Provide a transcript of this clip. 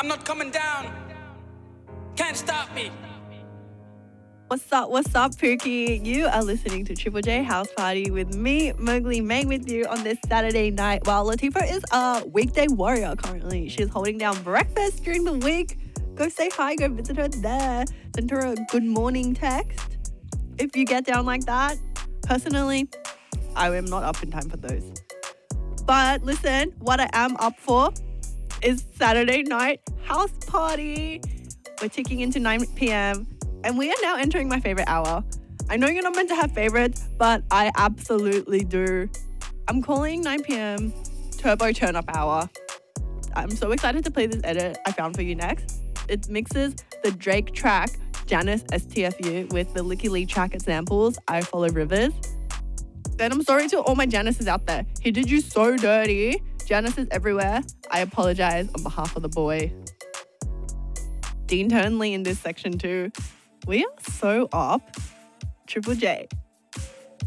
I'm not coming down. Can't stop me. What's up, Pookie? You are listening to Triple J House Party with me, Mowgli Mang, with you on this Saturday night. While Latifah is a weekday warrior currently. She's holding down breakfast during the week. Go say hi, go visit her there. Send her a good morning text. If you get down like that, personally, I am not up in time for those. But listen, what I am up for is Saturday night house party. We're ticking into 9 p.m. and we are now entering my favorite hour. I know you're not meant to have favorites, but I absolutely do. I'm calling 9 p.m. Turbo Turn Up Hour. I'm so excited to play this edit I found for you next. It mixes the Drake track, Janice STFU, with the Licky Lee track it samples, I Follow Rivers. Then I'm sorry to all my Janices out there. He did you so dirty. Janice is everywhere. I apologize on behalf of the boy. Dean Turnley in this section too. We are so up. Triple J.